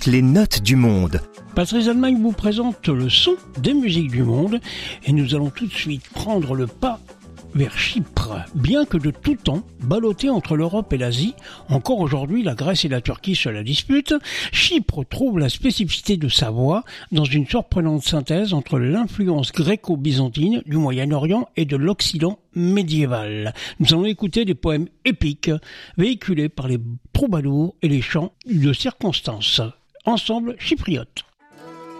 toutes les notes du monde. Patrice Allemagne vous présente le son des musiques du monde et nous allons tout de suite prendre le pas vers Chypre. Bien que de tout temps, ballottée entre l'Europe et l'Asie, encore aujourd'hui la Grèce et la Turquie se la disputent, Chypre trouve la spécificité de sa voix dans une surprenante synthèse entre l'influence gréco-byzantine du Moyen-Orient et de l'Occident médiéval. Nous allons écouter des poèmes épiques véhiculés par les troubadours et les chants de circonstance. Ensemble chypriotes.